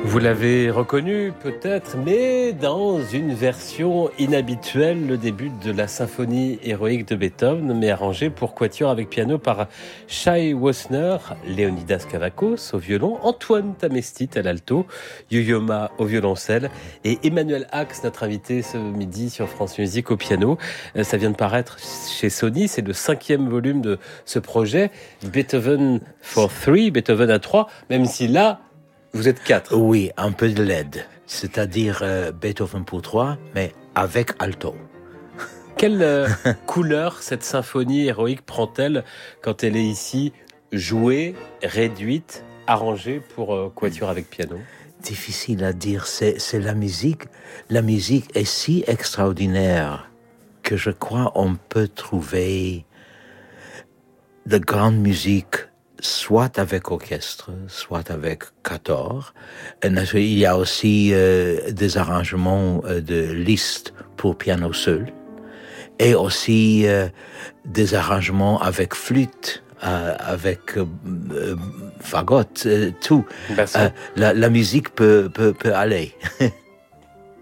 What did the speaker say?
Vous l'avez reconnu peut-être, mais dans une version inhabituelle, le début de la symphonie héroïque de Beethoven, mais arrangé pour quatuor avec piano par Shai Wosner, Leonidas Kavakos au violon, Antoine Tamestit à l'alto, Yo-Yo Ma au violoncelle et Emmanuel Ax, notre invité ce midi sur France Musique au piano. Ça vient de paraître chez Sony, c'est le 5e volume de ce projet, Beethoven for 3, Beethoven à 3, même si là, vous êtes 4. Oui, un peu de LED, c'est-à-dire Beethoven pour 3, mais avec alto. Quelle couleur cette symphonie héroïque prend-elle quand elle est ici jouée, réduite, arrangée pour quatuor avec piano? Difficile à dire, c'est la musique. La musique est si extraordinaire que je crois on peut trouver de grande musique soit avec orchestre, soit avec quatuor. Il y a aussi des arrangements de Liszt pour piano seul, et aussi des arrangements avec flûte, avec fagotte, tout. La musique peut aller.